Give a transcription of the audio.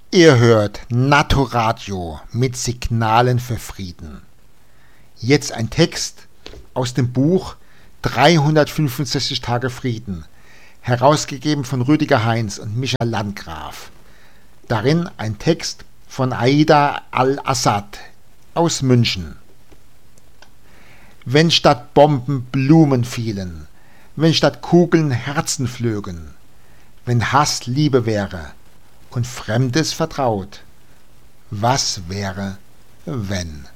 Ihr hört Naturadio mit Signalen für Frieden. Jetzt ein Text aus dem Buch 365 Tage Frieden, herausgegeben von Rüdiger Heinz und Michael Landgraf. Darin ein Text von Aida al-Assad aus München. Wenn statt Bomben Blumen fielen, wenn statt Kugeln Herzen flögen, wenn Hass Liebe wäre und Fremdes vertraut, was wäre, wenn?